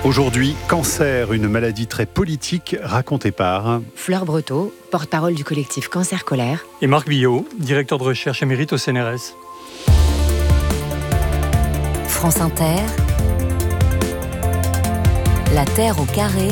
Aujourd'hui, cancer, une maladie très politique racontée par Fleur Breteau, porte-parole du collectif Cancer Colère. Et Marc Billot, directeur de recherche émérite au CNRS. France Inter, La Terre au carré,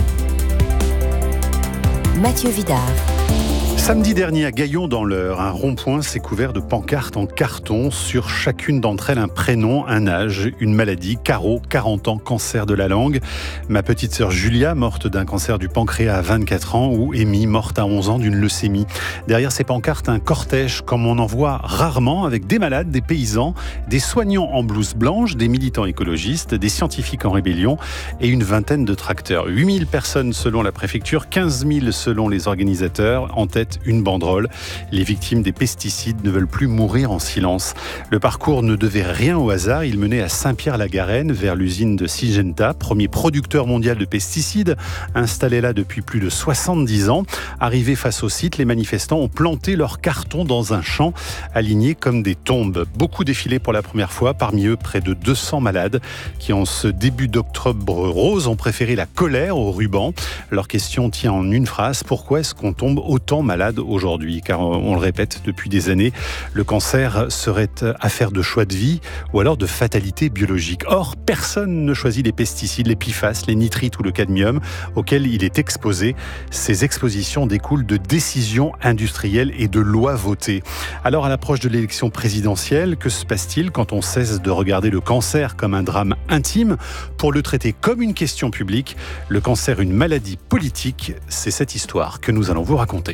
Mathieu Vidard. Samedi dernier à Gaillon dans l'Eure, un rond-point s'est couvert de pancartes en carton. Sur chacune d'entre elles, un prénom, un âge, une maladie. Caro, 40 ans, cancer de la langue. Ma petite sœur Julia, morte d'un cancer du pancréas à 24 ans. Ou Amy, morte à 11 ans d'une leucémie. Derrière ces pancartes, un cortège comme on en voit rarement, avec des malades, des paysans, des soignants en blouse blanche, des militants écologistes, des scientifiques en rébellion et une vingtaine de tracteurs. 8000 personnes selon la préfecture, 15 000 selon les organisateurs. En tête, une banderole. Les victimes des pesticides ne veulent plus mourir en silence. Le parcours ne devait rien au hasard. Il menait à Saint-Pierre-la-Garenne, vers l'usine de Syngenta, premier producteur mondial de pesticides, installé là depuis plus de 70 ans. Arrivés face au site, les manifestants ont planté leurs cartons dans un champ, alignés comme des tombes. Beaucoup défilaient pour la première fois, parmi eux près de 200 malades qui, en ce début d'octobre rose, ont préféré la colère au ruban. Leur question tient en une phrase: pourquoi est-ce qu'on tombe autant malade aujourd'hui? Car on le répète depuis des années, le cancer serait affaire de choix de vie ou alors de fatalité biologique. Or, personne ne choisit les pesticides, les PFAS, les nitrites ou le cadmium auxquels il est exposé. Ces expositions découlent de décisions industrielles et de lois votées. Alors, à l'approche de l'élection présidentielle, que se passe-t-il quand on cesse de regarder le cancer comme un drame intime pour le traiter comme une question publique? Le cancer, une maladie politique, c'est cette histoire que nous allons vous raconter.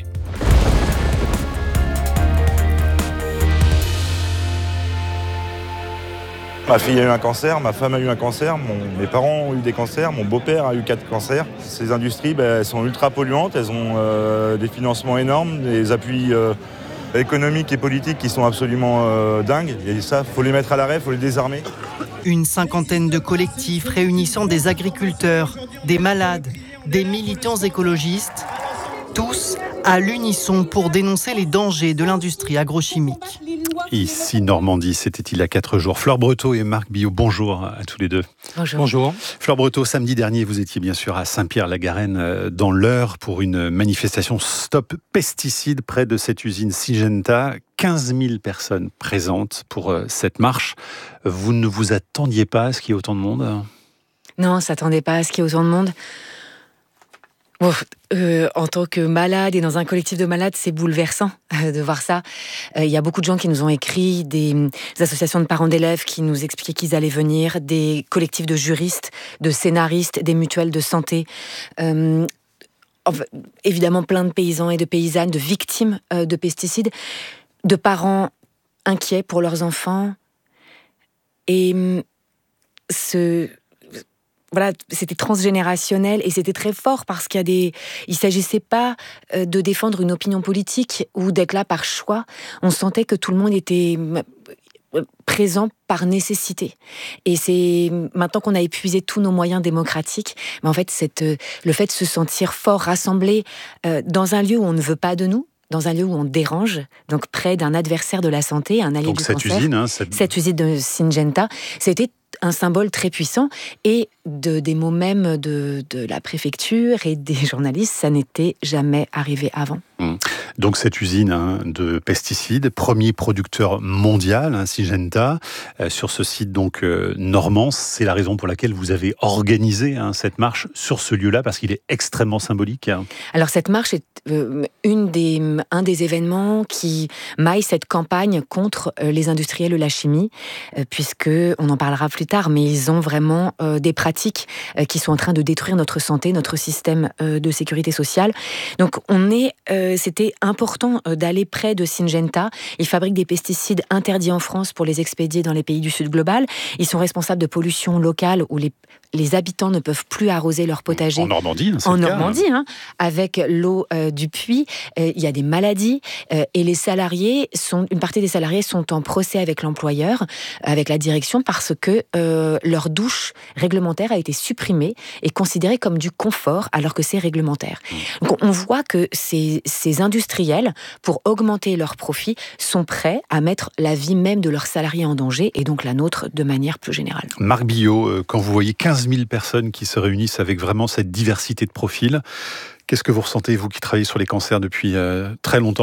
Ma fille a eu un cancer, ma femme a eu un cancer, mes parents ont eu des cancers, mon beau-père a eu 4 cancers. Ces industries elles sont ultra polluantes, elles ont des financements énormes, des appuis économiques et politiques qui sont absolument dingues. Et ça, il faut les mettre à l'arrêt, il faut les désarmer. Une cinquantaine de collectifs réunissant des agriculteurs, des malades, des militants écologistes, tous à l'unisson pour dénoncer les dangers de l'industrie agrochimique. Ici Normandie, c'était il y a 4 jours. Fleur Breteau et Marc Billot, bonjour à tous les deux. Bonjour. Bonjour. Fleur Breteau, samedi dernier, vous étiez bien sûr à Saint-Pierre-la-Garenne dans l'Eure pour une manifestation Stop Pesticides près de cette usine Syngenta. 15 000 personnes présentes pour cette marche. Vous ne vous attendiez pas à ce qu'il y ait autant de monde ? Non, on ne s'attendait pas à ce qu'il y ait autant de monde. En tant que malade et dans un collectif de malades, c'est bouleversant de voir ça. Il y a beaucoup de gens qui nous ont écrit, des associations de parents d'élèves qui nous expliquaient qu'ils allaient venir, des collectifs de juristes, de scénaristes, des mutuelles de santé. Évidemment, plein de paysans et de paysannes, de victimes de pesticides, de parents inquiets pour leurs enfants. Et voilà, c'était transgénérationnel et c'était très fort parce il s'agissait pas de défendre une opinion politique ou d'être là par choix. On sentait que tout le monde était présent par nécessité. Et c'est maintenant qu'on a épuisé tous nos moyens démocratiques, mais en fait, le fait de se sentir fort, rassemblé dans un lieu où on ne veut pas de nous, dans un lieu où on dérange, donc près d'un adversaire de la santé, un allié du cancer. Cette usine de Syngenta, c'était un symbole très puissant, et des mots même de la préfecture et des journalistes, ça n'était jamais arrivé avant. Donc cette usine de pesticides, premier producteur mondial, Syngenta, sur ce site donc normand, c'est la raison pour laquelle vous avez organisé cette marche sur ce lieu-là, parce qu'il est extrêmement symbolique. Alors cette marche est un des événements qui maille cette campagne contre les industriels de la chimie, puisque on en parlera plus tard, mais ils ont vraiment des pratiques qui sont en train de détruire notre santé, notre système de sécurité sociale. Donc c'était important d'aller près de Syngenta. Ils fabriquent des pesticides interdits en France pour les expédier dans les pays du Sud global. Ils sont responsables de pollution locale où les habitants ne peuvent plus arroser leur potager. En Normandie, c'est en le cas, Normandie, avec l'eau du puits. Il y a des maladies et une partie des salariés sont en procès avec l'employeur, avec la direction, parce que leur douche réglementaire a été supprimée et considérée comme du confort alors que c'est réglementaire. Donc on voit que ces industriels industriels, pour augmenter leurs profits, sont prêts à mettre la vie même de leurs salariés en danger, et donc la nôtre de manière plus générale. Marc Billot, quand vous voyez 15 000 personnes qui se réunissent avec vraiment cette diversité de profils, qu'est-ce que vous ressentez, vous qui travaillez sur les cancers depuis très longtemps ?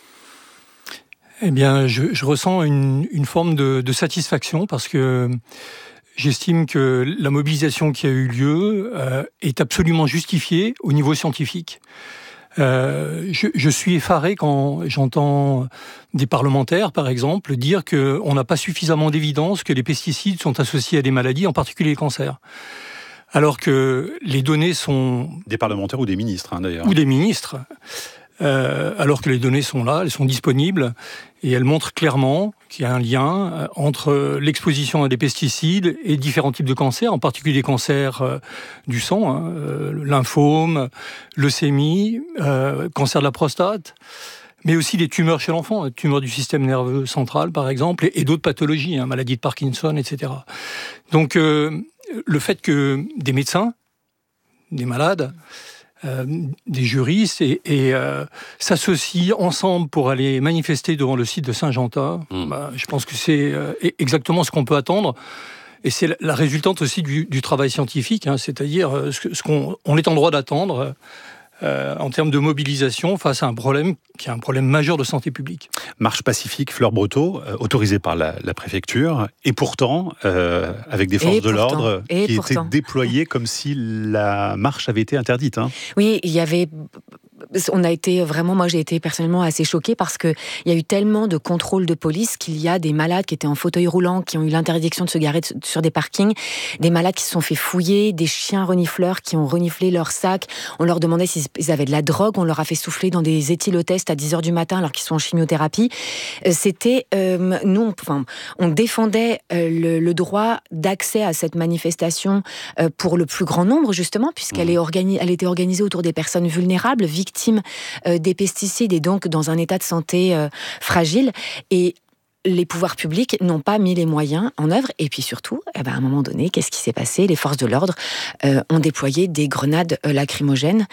Eh bien, je ressens une forme de satisfaction parce que j'estime que la mobilisation qui a eu lieu est absolument justifiée au niveau scientifique. Je suis effaré quand j'entends des parlementaires, par exemple, dire qu'on n'a pas suffisamment d'évidence que les pesticides sont associés à des maladies, en particulier les cancers. Alors que les données sont... Des parlementaires ou des ministres, d'ailleurs. Ou des ministres. Alors que les données sont là, elles sont disponibles, et elles montrent clairement qu'il y a un lien entre l'exposition à des pesticides et différents types de cancers, en particulier les cancers du sang, lymphome, leucémie, cancer de la prostate, mais aussi des tumeurs chez l'enfant, tumeurs du système nerveux central par exemple, et d'autres pathologies, maladie de Parkinson, etc. Donc le fait que des médecins, des malades, des juristes et s'associent ensemble pour aller manifester devant le site de Saint-Jean-Tas. Je pense que c'est exactement ce qu'on peut attendre. Et c'est la résultante aussi du travail scientifique, c'est-à-dire ce qu'on est en droit d'attendre en termes de mobilisation face à un problème qui est un problème majeur de santé publique. Marche pacifique, Fleur Breteau, autorisée par la préfecture, et pourtant, avec des forces de l'ordre qui étaient déployées comme si la marche avait été interdite. Oui, il y avait... On a été vraiment, moi j'ai été personnellement assez choquée parce qu'il y a eu tellement de contrôles de police qu'il y a des malades qui étaient en fauteuil roulant, qui ont eu l'interdiction de se garer sur des parkings, des malades qui se sont fait fouiller, des chiens renifleurs qui ont reniflé leurs sacs. On leur demandait s'ils avaient de la drogue, on leur a fait souffler dans des éthylotests à 10h du matin alors qu'ils sont en chimiothérapie. C'était, on défendait le droit d'accès à cette manifestation pour le plus grand nombre justement, puisqu'elle elle était organisée autour des personnes vulnérables, victimes des pesticides et donc dans un état de santé fragile. Et les pouvoirs publics n'ont pas mis les moyens en œuvre. Et puis surtout, à un moment donné, qu'est-ce qui s'est passé ? Les forces de l'ordre ont déployé des grenades lacrymogènes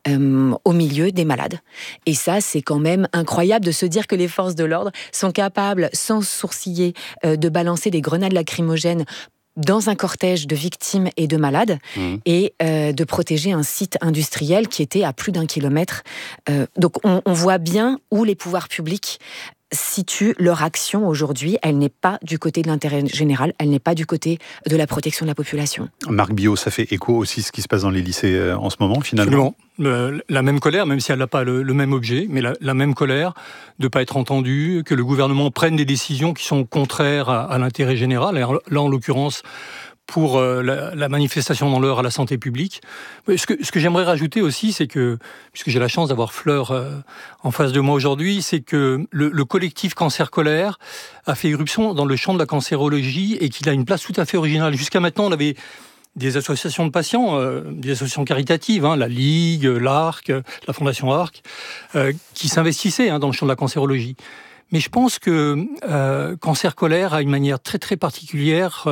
au milieu des malades. Et ça, c'est quand même incroyable de se dire que les forces de l'ordre sont capables, sans sourciller, de balancer des grenades lacrymogènes dans un cortège de victimes et de malades, et de protéger un site industriel qui était à plus d'1 kilomètre. Donc on voit bien où les pouvoirs publics situent leur action aujourd'hui. Elle n'est pas du côté de l'intérêt général, elle n'est pas du côté de la protection de la population. Marc Billot, ça fait écho aussi ce qui se passe dans les lycées en ce moment, finalement. Absolument. La même colère, même si elle n'a pas le même objet, mais la même colère de ne pas être entendue, que le gouvernement prenne des décisions qui sont contraires à l'intérêt général, et là en l'occurrence pour la manifestation dans l'heure à la santé publique. Ce que j'aimerais rajouter aussi, c'est que, puisque j'ai la chance d'avoir Fleur en face de moi aujourd'hui, c'est que le collectif Cancer Colère a fait irruption dans le champ de la cancérologie et qu'il a une place tout à fait originale. Jusqu'à maintenant, on avait des associations de patients, des associations caritatives, la Ligue, l'ARC, la Fondation ARC, qui s'investissaient dans le champ de la cancérologie. Mais je pense que Cancer Colère a une manière très très particulière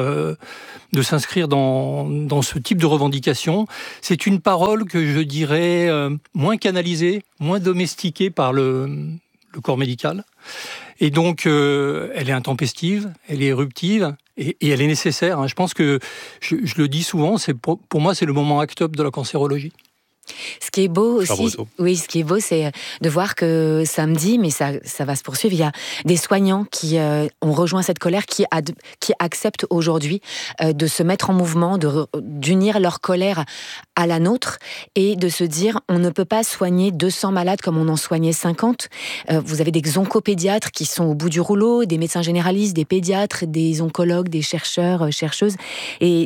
de s'inscrire dans ce type de revendication. C'est une parole que je dirais moins canalisée, moins domestiquée par le corps médical. Et donc, elle est intempestive, elle est éruptive et elle est nécessaire. Je pense que, je le dis souvent, pour moi, c'est le moment act-up de la cancérologie. Ce qui est beau aussi, ce qui est beau, c'est de voir que samedi, mais ça va se poursuivre, il y a des soignants qui ont rejoint cette colère, qui acceptent aujourd'hui de se mettre en mouvement, d'unir leur colère à la nôtre et de se dire, on ne peut pas soigner 200 malades comme on en soignait 50. Vous avez des oncopédiatres qui sont au bout du rouleau, des médecins généralistes, des pédiatres, des oncologues, des chercheurs, chercheuses, et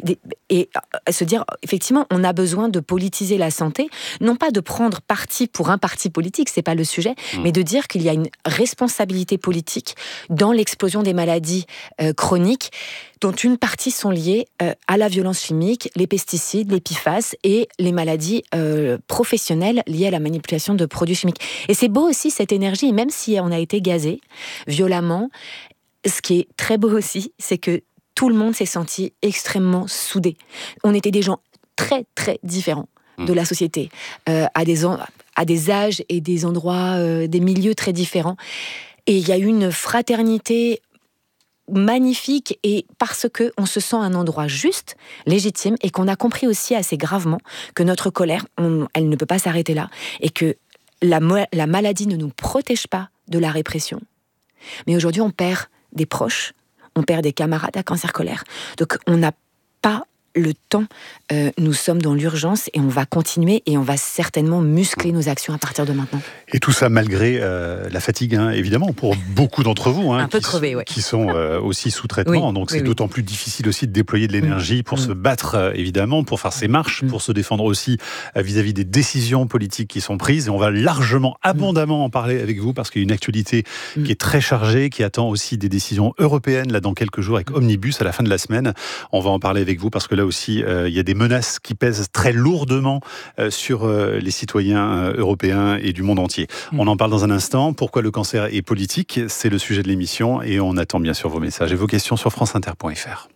se dire, effectivement, on a besoin de politiser la santé. Non pas de prendre parti pour un parti politique, c'est pas le sujet, mais de dire qu'il y a une responsabilité politique dans l'explosion des maladies chroniques, dont une partie sont liées à la violence chimique, les pesticides, les PFAS et les maladies professionnelles liées à la manipulation de produits chimiques. Et c'est beau aussi cette énergie, même si on a été gazé violemment, ce qui est très beau aussi, c'est que tout le monde s'est senti extrêmement soudé. On était des gens très très différents de la société, à des âges et des endroits, des milieux très différents. Et il y a eu une fraternité magnifique, et parce que on se sent un endroit juste, légitime, et qu'on a compris aussi assez gravement que notre colère, elle ne peut pas s'arrêter là, et que la maladie ne nous protège pas de la répression. Mais aujourd'hui, on perd des proches, on perd des camarades à cancer colère, donc on n'a pas le temps, nous sommes dans l'urgence, et on va continuer, et on va certainement muscler nos actions à partir de maintenant. Et tout ça malgré la fatigue, évidemment, pour beaucoup d'entre vous, un peu crevé, qui sont aussi sous traitement. Donc c'est d'autant plus difficile aussi de déployer de l'énergie pour se battre, évidemment, pour faire ses marches, pour se défendre aussi vis-à-vis des décisions politiques qui sont prises. Et on va largement, abondamment en parler avec vous, parce qu'il y a une actualité qui est très chargée, qui attend aussi des décisions européennes, là, dans quelques jours, avec Omnibus, à la fin de la semaine. On va en parler avec vous, parce que là aussi, il y a des menaces qui pèsent très lourdement sur les citoyens européens et du monde entier. On en parle dans un instant. Pourquoi le cancer est politique ? C'est le sujet de l'émission, et on attend bien sûr vos messages et vos questions sur franceinter.fr.